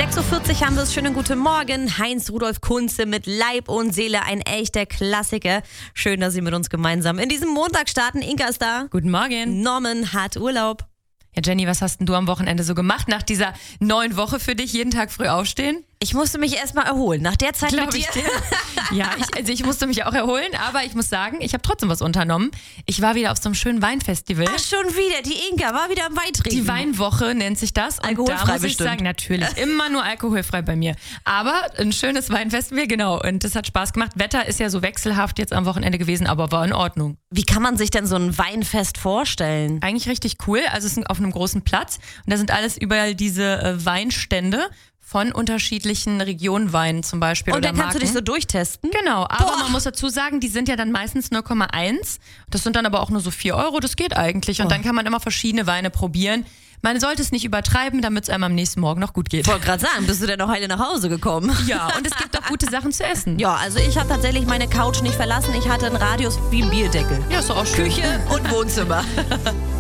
6.40 Uhr haben wir es. Schönen guten Morgen. Heinz-Rudolf Kunze mit Leib und Seele, ein echter Klassiker. Schön, dass Sie mit uns gemeinsam in diesem Montag starten. Inka ist da. Guten Morgen. Norman hat Urlaub. Ja, Jenny, was hast denn du am Wochenende so gemacht nach dieser neuen Woche für dich? Jeden Tag früh aufstehen? Ich musste mich erstmal erholen. Nach der Zeit mit dir. Ja, ich musste mich auch erholen, aber ich muss sagen, ich habe trotzdem was unternommen. Ich war wieder auf so einem schönen Weinfestival. Ach, schon wieder. Die Inka war wieder am Wein trinken. Die Weinwoche nennt sich das. Und alkoholfrei da muss bestimmt. ich sagen, natürlich, immer nur alkoholfrei bei mir. Aber ein schönes Weinfestival, genau. Und das hat Spaß gemacht. Wetter ist ja so wechselhaft jetzt am Wochenende gewesen, aber war in Ordnung. Wie kann man sich denn so ein Weinfest vorstellen? Eigentlich richtig cool. Also es ist auf einem großen Platz und da sind alles überall diese Weinstände von unterschiedlichen Regionenweinen zum Beispiel. Und oder dann kannst Marken. du dich so durchtesten? Genau, aber man muss dazu sagen, die sind ja dann meistens 0,1. Das sind dann aber auch nur so 4 Euro, das geht eigentlich. Und dann kann man immer verschiedene Weine probieren. Man sollte es nicht übertreiben, damit es einem am nächsten Morgen noch gut geht. Ich wollte gerade sagen, bist du denn noch heile nach Hause gekommen? Ja, und es gibt auch gute Sachen zu essen. Ja, also ich habe tatsächlich meine Couch nicht verlassen. Ich hatte einen Radius wie ein Bierdeckel. Ja, ist doch auch schön. Küche und Wohnzimmer.